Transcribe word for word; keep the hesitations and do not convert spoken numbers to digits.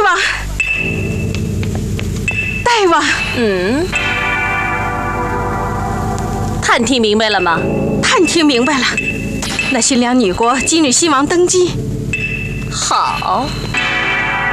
王，大王， 嗯，探听明白了吗？ 探听明白了。那新娘女国姬女西王登基。 好。